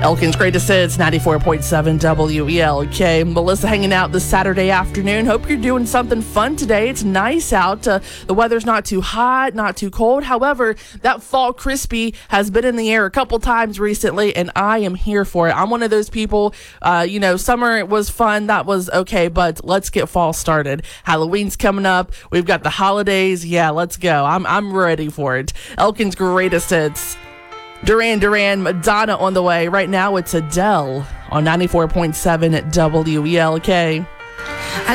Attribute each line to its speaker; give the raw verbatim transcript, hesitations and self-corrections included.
Speaker 1: Elkin's Greatest Hits, ninety-four point seven W E L K. Melissa hanging out this Saturday afternoon. Hope you're doing something fun today. It's nice out. Uh, the weather's not too hot, not too cold. However, that fall crispy has been in the air a couple times recently, and I am here for it. I'm one of those people, uh, you know, summer was fun. That was okay, but let's get fall started. Halloween's coming up. We've got the holidays. Yeah, let's go. I'm, I'm ready for it. Elkin's Greatest Hits. Duran Duran, Madonna on the way. Right now, it's Adele on ninety-four point seven W E L K.